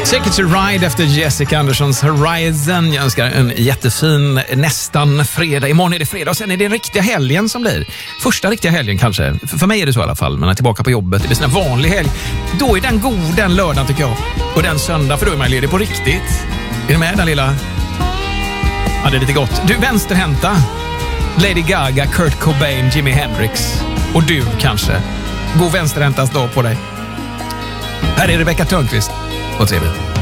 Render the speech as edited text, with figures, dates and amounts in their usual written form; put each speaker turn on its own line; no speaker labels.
Take it to ride efter Jessica Anderssons Horizon. Jag önskar en jättefin nästan fredag. Imorgon är det fredag och sen är det den riktiga helgen som blir. Första riktiga helgen kanske. För mig är det så i alla fall. Men är tillbaka på jobbet. Det blir en vanlig helg. Då är den god den lördagen tycker jag. Och den söndag, för då är man ledig på riktigt. Är du med den lilla? Ja, det är lite gott. Du vänsterhänta. Lady Gaga, Kurt Cobain, Jimi Hendrix. Och du kanske. God vänsterhäntas dag på dig. Här är Rebecca Törnqvist. Vad trevligt.